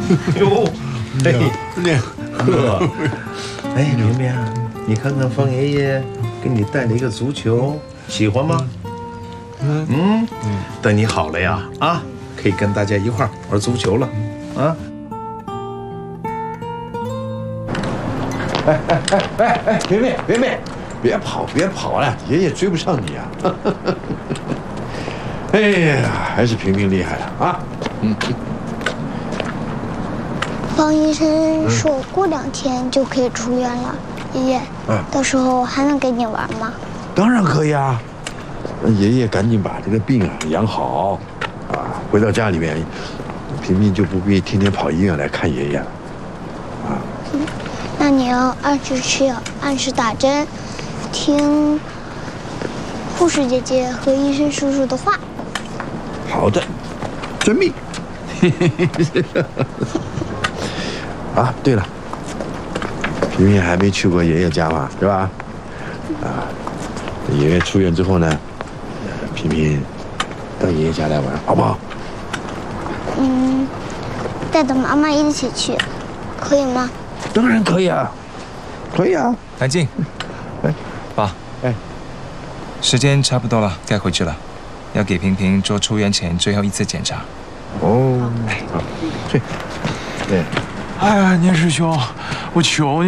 哟，哎， 呵，哎，明明，你看看方爷爷给你带了一个足球，喜欢吗？等你好了呀，啊，可以跟大家一块儿玩足球了，啊。 哎，明明，别跑了，爷爷追不上你啊！哎呀，还是平平厉害了啊！ 方医生说过2天就可以出院了，爷爷，到时候还能跟你玩吗？ 当然可以啊！爷爷赶紧把这个病啊养好，啊，回到家里面，平平就不必天天跑医院来看爷爷了，啊。 那你要按时吃药，按时打针，听护士姐姐和医生叔叔的话。 好的，遵命。啊，对了，平平还没去过爷爷家嘛，是吧？啊，爷爷出院之后呢，平平到爷爷家来玩，好不好？ 带着妈妈一起去，可以吗？ 当然可以啊，可以啊。 安静，爸，时间差不多了，该回去了，要给平平做出院前最后一次检查。 哦，好，去。对。 哎呀，年师兄，我求你。